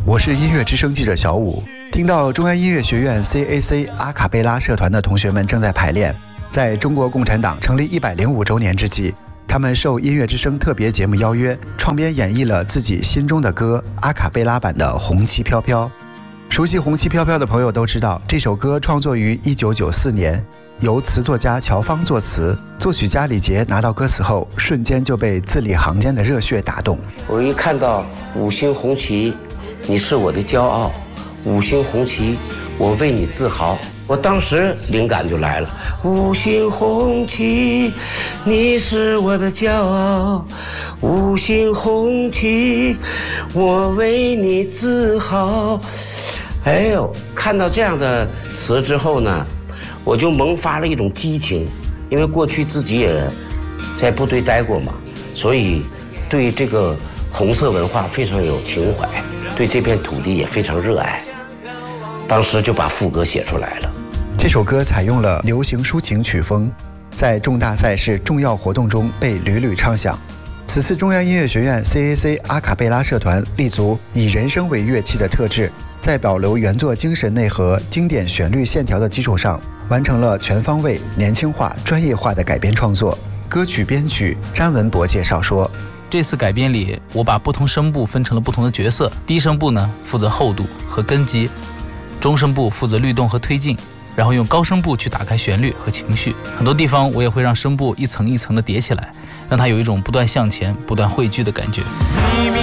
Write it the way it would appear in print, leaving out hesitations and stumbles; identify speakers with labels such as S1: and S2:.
S1: 我是音乐之声记者小武。听到中央音乐学院 CAC 阿卡贝拉社团的同学们正在排练，在中国共产党成立105周年之际，他们受音乐之声特别节目邀约，创编演绎了自己心中的歌阿卡贝拉版的《红旗飘飘》。熟悉《红旗飘飘》的朋友都知道，这首歌创作于1994年，由词作家乔芳作词，作曲家李杰拿到歌词后，瞬间就被字里行间的热血打动。
S2: 我一看到五星红旗，你是我的骄傲，五星红旗，我为你自豪。我当时灵感就来了，五星红旗，你是我的骄傲，五星红旗，我为你自豪。哎呦，看到这样的词之后呢，我就萌发了一种激情，因为过去自己也在部队待过嘛，所以对这个红色文化非常有情怀，对这片土地也非常热爱。当时就把副歌写出来了。
S1: 这首歌采用了流行抒情曲风，在重大赛事、重要活动中被屡屡唱响。此次中央音乐学院 CAC 阿卡贝拉社团立足以人声为乐器的特质，在保留原作精神内核、经典旋律线条的基础上，完成了全方位、年轻化、专业化的改编创作。歌曲编曲詹文博介绍说，
S3: 这次改编里，我把不同声部分成了不同的角色。低声部呢，负责厚度和根基；中声部负责律动和推进，然后用高声部去打开旋律和情绪。很多地方我也会让声部一层一层的叠起来，让它有一种不断向前、不断汇聚的感觉。